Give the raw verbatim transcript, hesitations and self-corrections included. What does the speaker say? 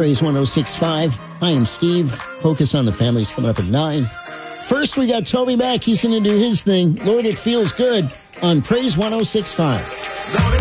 Praise one oh six point five. Hi, I'm Steve. Focus on the Family's coming up at nine. First, we got Toby back. He's going to do his thing. Lord, it feels good on Praise one oh six point five.